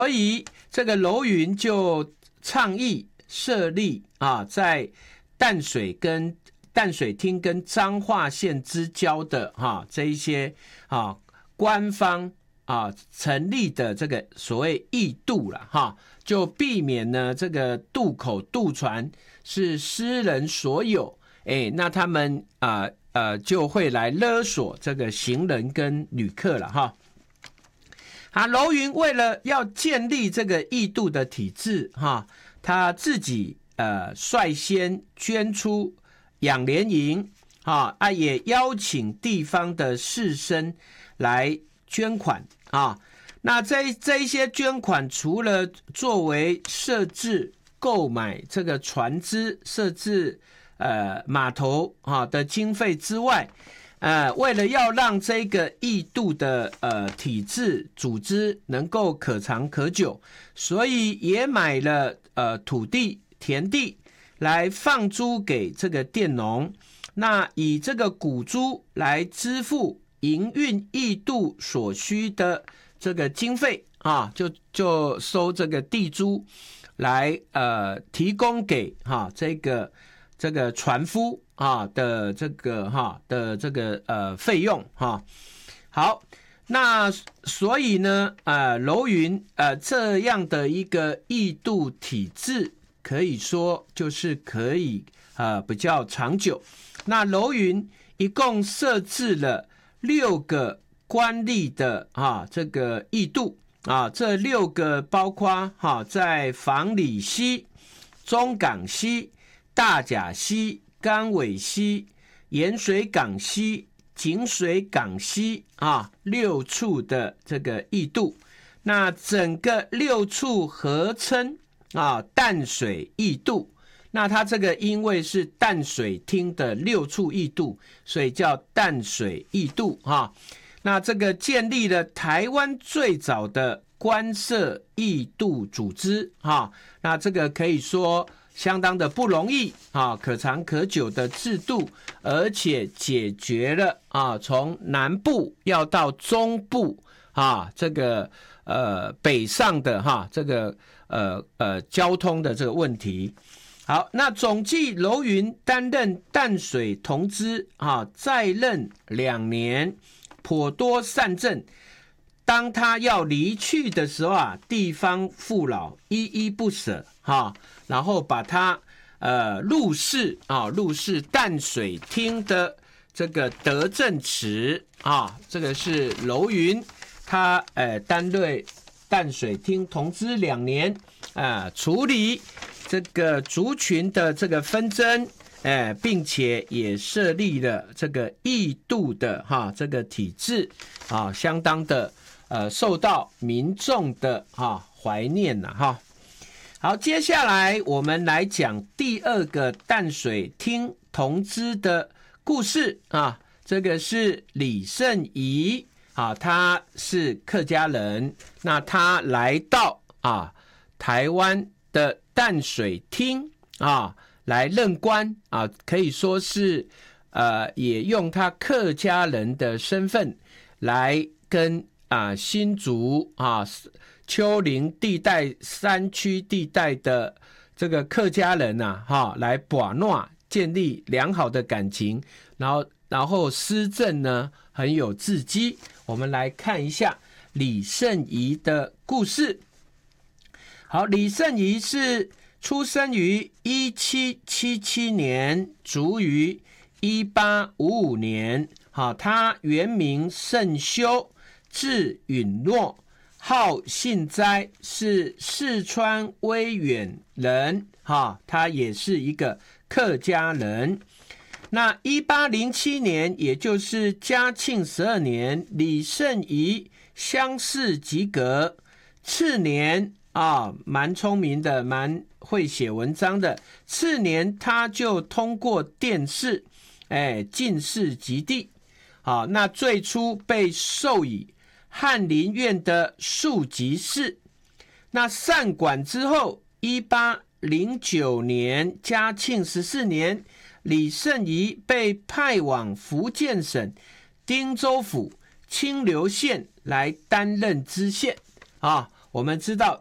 所以这个楼云就倡议设立在淡水厅跟彰化县之交的这一些官方成立的这个所谓驿渡啦就避免呢这个渡口渡船是私人所有，那他们就会来勒索这个行人跟旅客了楼云为了要建立这个驿渡的体制他自己率先捐出养廉营也邀请地方的士绅来捐款那这一些捐款除了作为设置购买这个船只设置码头的经费之外，为了要让这个驿渡的体制组织能够可长可久，所以也买了土地田地来放租给这个佃农，那以这个股租来支付营运驿渡所需的这个经费就收这个地租来提供给这个船夫的这个费用好，那所以呢楼云这样的一个驿渡体制可以说就是可以比较长久。那楼云一共设置了6个官吏的这个驿渡这6个包括在房里溪、中港溪、大甲溪、冈尾溪、盐水港溪、井水港溪6处的这个驿渡，那整个6处合称淡水驿渡。那它这个因为是淡水厅的6处驿渡，所以叫淡水驿渡那这个建立了台湾最早的官设驿渡组织那这个可以说相当的不容易可长可久的制度，而且解决了从南部要到中部这个北上的这个交通的这个问题。好，那总计楼云担任淡水同知在任2年，颇多善政。当他要离去的时候地方父老依依不舍然后把他入仕淡水厅的这个德政祠这个是楼云他担任淡水厅同知2年处理这个族群的这个纷争并且也设立了这个驿渡的这个体制相当的受到民众的怀念好，接下来我们来讲第2个淡水厅同知的故事这个是李圣仪他是客家人，那他来到台湾的淡水厅来任官可以说是也用他客家人的身份来跟新竹丘陵地带山区地带的这个客家人来把诺建立良好的感情，然后施政呢很有智机。我们来看一下李圣仪的故事。好，李圣仪是出生于1777年，卒于1855年他原名圣修，字允诺，号信斋，是四川威远人他也是一个客家人。那1807年，也就是嘉庆12年，李圣仪乡试及格，次年蛮聪明的，蛮会写文章的，次年他就通过殿试进士及第那最初被授以翰林院的庶吉士。那上管之后，1809年嘉庆14年，李圣仪被派往福建省汀州府清流县来担任知县我们知道